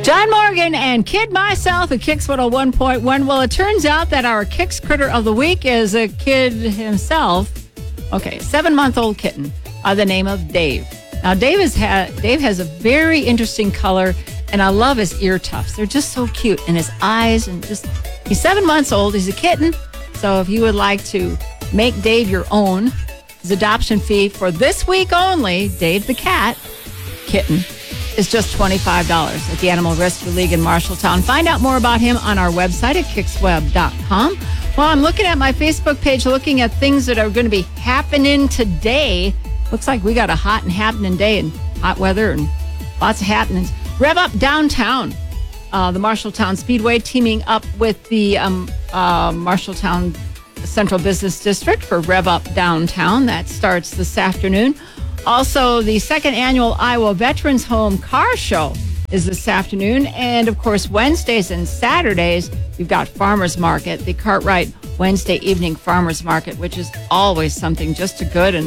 John Morgan and Kid Myself at Kicks 101.1. Well, it turns out that our Kicks Critter of the Week is a kid himself. Okay, 7-month-old kitten by the name of Dave. Now, Dave has a very interesting color, and I love his ear tufts. They're just so cute. And his eyes, and he's 7 months old. He's a kitten. So if you would like to make Dave your own, his adoption fee for this week only, Dave the Cat, kitten, is just $25 at the Animal Rescue League in Marshalltown. Find out more about him on our website at kicksweb.com. Well, I'm looking at my Facebook page, looking at things that are going to be happening today. Looks like we got a hot and happening day and hot weather and lots of happenings. Rev Up Downtown, the Marshalltown Speedway, teaming up with the Marshalltown Central Business District for Rev Up Downtown. That starts this afternoon. Also, the second annual Iowa Veterans Home Car Show is this afternoon. And, of course, Wednesdays and Saturdays, you've got Farmers Market, the Cartwright Wednesday evening Farmers Market, which is always something just to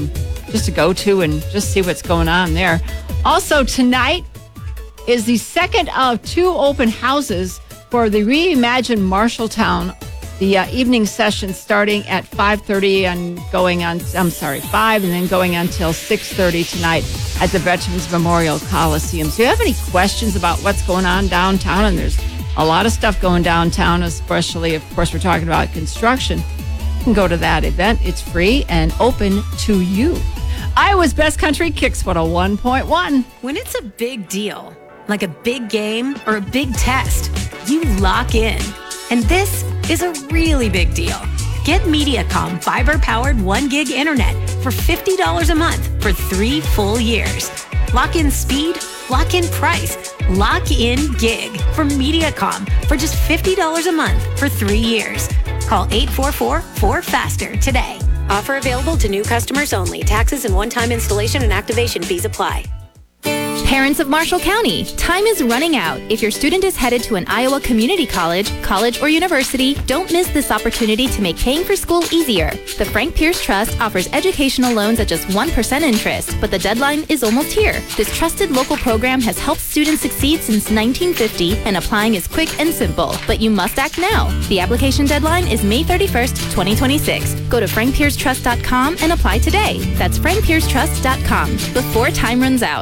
go to and just see what's going on there. Also, tonight is the second of two open houses for the Reimagine Marshalltown. The evening session starting at 5:30 and going on, 5 and then going until 6:30 tonight at the Veterans Memorial Coliseum. So if you have any questions about what's going on downtown, and there's a lot of stuff going downtown, especially, of course, we're talking about construction, you can go to that event. It's free and open to you. Iowa's Best Country, Kicks 101.1. When it's a big deal, like a big game or a big test, you lock in. And this is a really big deal. Get Mediacom fiber-powered 1 gig internet for $50 a month for 3 full years. Lock in speed, lock in price, lock in gig from Mediacom for just $50 a month for 3 years. Call 844-4FASTER today. Offer available to new customers only. Taxes and one-time installation and activation fees apply. Parents of Marshall County, time is running out. If your student is headed to an Iowa community college, or university, don't miss this opportunity to make paying for school easier. The Frank Pierce Trust offers educational loans at just 1% interest, but the deadline is almost here. This trusted local program has helped students succeed since 1950, and applying is quick and simple. But you must act now. The application deadline is May 31st, 2026. Go to frankpiercetrust.com and apply today. That's frankpiercetrust.com before time runs out.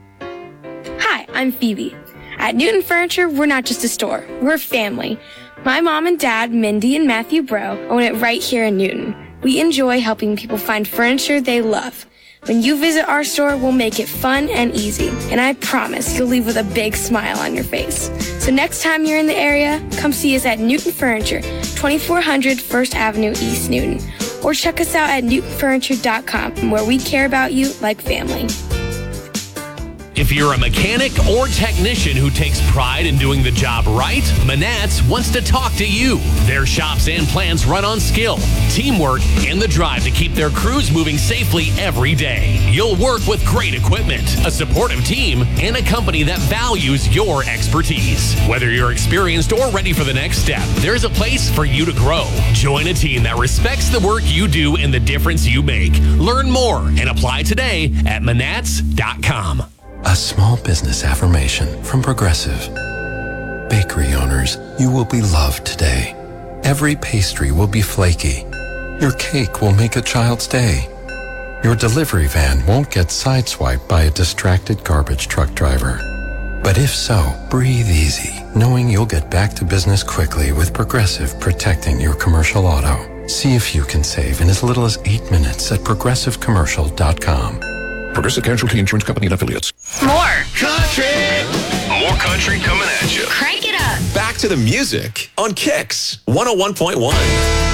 Hi, I'm Phoebe. At Newton Furniture, we're not just a store, we're a family. My mom and dad, Mindy and Matthew Bro, own it right here in Newton. We enjoy helping people find furniture they love. When you visit our store, we'll make it fun and easy, and I promise you'll leave with a big smile on your face. So next time you're in the area, come see us at Newton Furniture, 2400 First Avenue, East Newton, or check us out at newtonfurniture.com, where we care about you like family. If you're a mechanic or technician who takes pride in doing the job right, Manats wants to talk to you. Their shops and plants run on skill, teamwork, and the drive to keep their crews moving safely every day. You'll work with great equipment, a supportive team, and a company that values your expertise. Whether you're experienced or ready for the next step, there's a place for you to grow. Join a team that respects the work you do and the difference you make. Learn more and apply today at manats.com. A small business affirmation from Progressive. Bakery owners, you will be loved today. Every pastry will be flaky. Your cake will make a child's day. Your delivery van won't get sideswiped by a distracted garbage truck driver. But if so, breathe easy, knowing you'll get back to business quickly with Progressive protecting your commercial auto. See if you can save in as little as 8 minutes at progressivecommercial.com. Progressive Casualty Insurance Company and Affiliates. More Country! More country coming at you. Crank it up. Back to the music on Kicks 101.1.